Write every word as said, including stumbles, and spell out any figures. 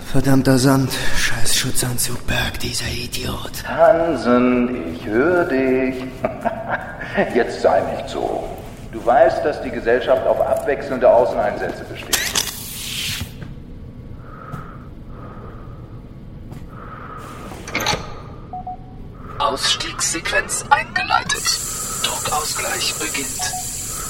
Verdammter Sand. Scheiß Schutzanzug, Berg, dieser Idiot. Hansen, ich höre dich. Jetzt sei nicht so. Du weißt, dass die Gesellschaft auf abwechselnde Außeneinsätze besteht. Ausstiegssequenz eingeleitet. Druckausgleich beginnt.